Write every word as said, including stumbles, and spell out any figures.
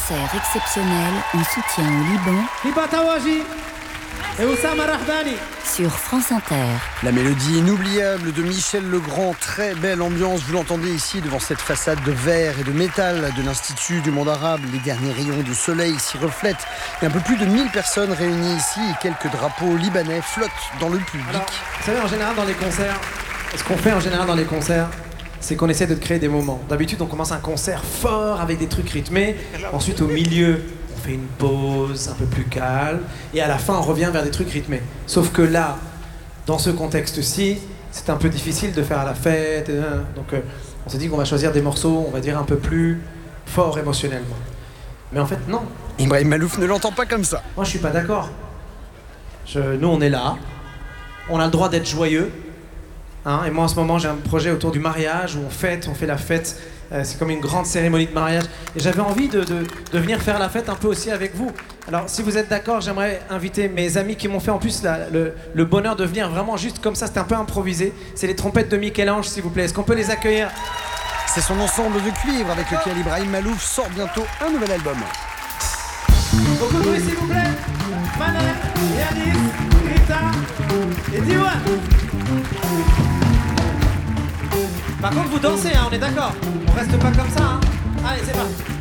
concert exceptionnel en soutien au Liban Hiba Tawaji et Oussama Rahbani sur France Inter. La mélodie inoubliable de Michel Legrand, très belle ambiance, vous l'entendez ici devant cette façade de verre et de métal de l'Institut du monde arabe. Les derniers rayons de soleil s'y reflètent. Il y a un peu plus de mille personnes réunies ici et quelques drapeaux libanais flottent dans le public. Alors, vous savez, en général dans les concerts, ce qu'on fait en général dans les concerts, c'est qu'on essaie de créer des moments. D'habitude, on commence un concert fort avec des trucs rythmés. Ensuite, au milieu, on fait une pause un peu plus calme. Et à la fin, on revient vers des trucs rythmés. Sauf que là, dans ce contexte-ci, c'est un peu difficile de faire à la fête. Donc, euh, on s'est dit qu'on va choisir des morceaux, on va dire, un peu plus forts émotionnellement. Mais en fait, non. Ibrahim Malouf ne l'entend pas comme ça. Moi, je suis pas d'accord. Je... Nous, on est là. On a le droit d'être joyeux. Hein, et moi en ce moment j'ai un projet autour du mariage où on fête, on fait la fête, euh, c'est comme une grande cérémonie de mariage et j'avais envie de, de, de venir faire la fête un peu aussi avec vous. Alors si vous êtes d'accord, j'aimerais inviter mes amis qui m'ont fait en plus la, le, le bonheur de venir vraiment juste comme ça, c'était un peu improvisé. C'est les trompettes de Michel-Ange, s'il vous plaît, est-ce qu'on peut les accueillir? C'est son ensemble de cuivre avec lequel Ibrahim Malouf sort bientôt un nouvel album. Beaucoup de bruit s'il vous plaît. Manel, Yanis, Rita et Diwan. Par contre, vous dansez, hein, on est d'accord. On reste pas comme ça, hein. Allez, c'est parti.